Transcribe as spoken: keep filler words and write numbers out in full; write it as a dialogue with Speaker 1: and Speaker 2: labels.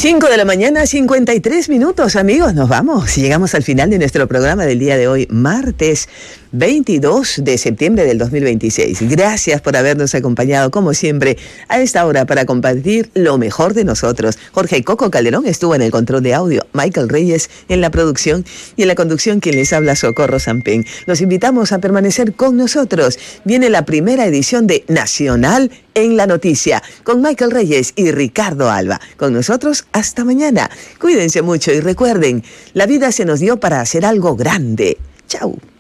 Speaker 1: cinco de la mañana, cincuenta y tres minutos, amigos, nos vamos. Llegamos al final de nuestro programa del día de hoy, martes veintidós de septiembre del dos mil veintiséis. Gracias por habernos acompañado, como siempre, a esta hora para compartir lo mejor de nosotros. Jorge Coco Calderón estuvo en el control de audio, Michael Reyes en la producción y en la conducción quien les habla, Socorro Sampén. Los invitamos a permanecer con nosotros. Viene la primera edición de Nacional en la Noticia, con Michael Reyes y Ricardo Alba. Con nosotros hasta mañana. Cuídense mucho y recuerden, la vida se nos dio para hacer algo grande. Chau.